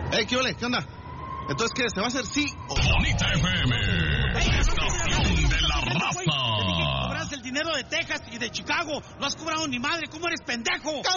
¿Qué ole? ¿Qué onda? Entonces, ¿qué? ¿Se va a hacer sí o no? Bonita FM, estación de la raza. Te dije que cobras el dinero de Texas y de Chicago. No has cobrado ni madre. ¿Cómo eres pendejo?